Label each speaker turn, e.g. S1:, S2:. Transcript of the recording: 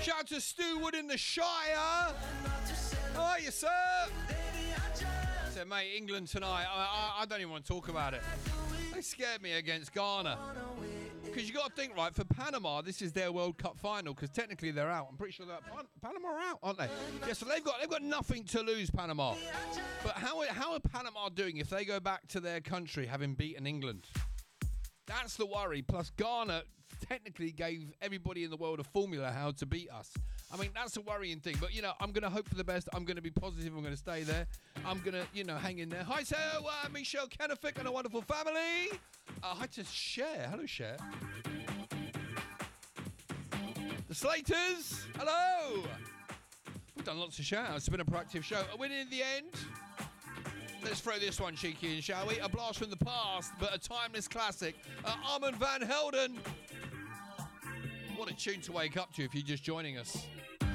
S1: Shout out to Stu Wood in the Shire. Oh, yes, sir. So, mate, England tonight. I don't even want to talk about it. They scared me against Ghana. Because you got to think, right, for Panama, this is their World Cup final, because technically they're out. I'm pretty sure Panama are out, aren't they? Yeah, so they've got nothing to lose, Panama. But how are Panama doing if they go back to their country having beaten England? That's the worry. Plus, Ghana technically gave everybody in the world a formula how to beat us. I mean, that's a worrying thing. But, you know, I'm going to hope for the best. I'm going to be positive. I'm going to stay there. I'm going to, you know, hang in there. Hi, so Michelle Kennefic and a wonderful family. Hi to Cher. Hello, Cher. The Slaters. Hello. We've done lots of shout-outs. It's been a proactive show. A win in the end. Let's throw this one cheeky in, shall we? A blast from the past, but a timeless classic. Armand Van Helden. What a tune to wake up to if you're just joining us.